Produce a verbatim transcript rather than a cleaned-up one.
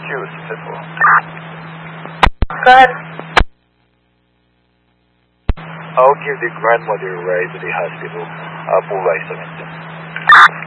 Beautiful. Go ahead. I'll give the grandmother a ride to the hospital. I'll pull by seventeen.